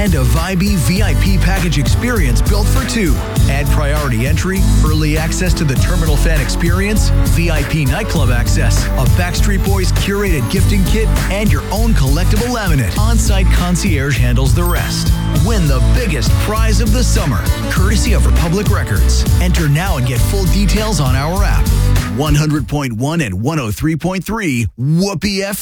and a vibey VIP package experience built for two. Add priority entry, early access to the Terminal Fan experience, VIP nightclub access, a Backstreet Boys curated gifting kit, and your own collectible laminate. On-site concierge handles the rest. Win the biggest prize of the summer, courtesy of Republic Records. Enter now and get full details on our app. 100.1 and 103.3 Whoopee FM.